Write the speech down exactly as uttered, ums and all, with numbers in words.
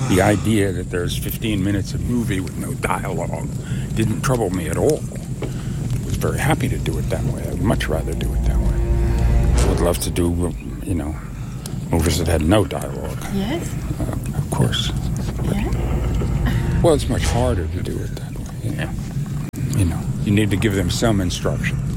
the idea that there's fifteen minutes of movie with no dialogue didn't trouble me at all. I was very happy to do it that way. I'd much rather do it that way. I would love to do, you know, movies that had no dialogue. Yes. Uh, of course. Yeah. Well, it's much harder to do it that way. You know, you know, you need to give them some instruction.